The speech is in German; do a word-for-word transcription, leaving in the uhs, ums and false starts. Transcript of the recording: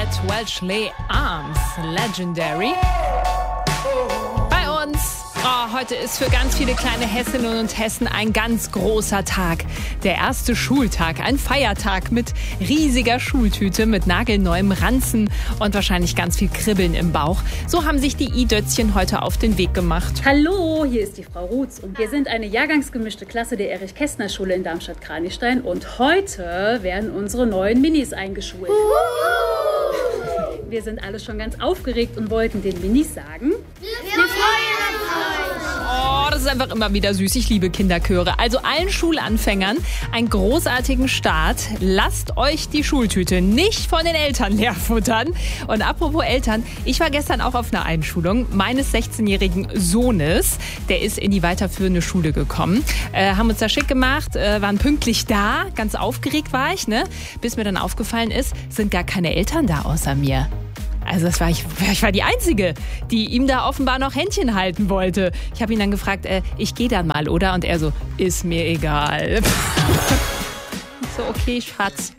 Wellesley Arms, Legendary. Bei uns, oh, heute ist für ganz viele kleine Hessinnen und Hessen ein ganz großer Tag. Der erste Schultag, ein Feiertag mit riesiger Schultüte, mit nagelneuem Ranzen und wahrscheinlich ganz viel Kribbeln im Bauch. So haben sich die I-Dötzchen heute auf den Weg gemacht. Hallo, hier ist die Frau Rutz und wir sind eine jahrgangsgemischte Klasse der Erich-Kästner-Schule in Darmstadt-Kranichstein und heute werden unsere neuen Minis eingeschult. Wir sind alle schon ganz aufgeregt und wollten den Minis sagen: Wir freuen uns! Oh, das ist einfach immer wieder süß. Ich liebe Kinderchöre. Also allen Schulanfängern einen großartigen Start. Lasst euch die Schultüte nicht von den Eltern leer futtern. Und apropos Eltern, ich war gestern auch auf einer Einschulung meines sechzehnjährigen Sohnes. Der ist in die weiterführende Schule gekommen. Äh, haben uns da schick gemacht, äh, waren pünktlich da. Ganz aufgeregt war ich, ne? Bis mir dann aufgefallen ist, sind gar keine Eltern da außer mir. Also das war ich, ich war die Einzige, die ihm da offenbar noch Händchen halten wollte. Ich habe ihn dann gefragt, äh, ich gehe dann mal, oder? Und er so, ist mir egal. Ich so, okay, Schatz.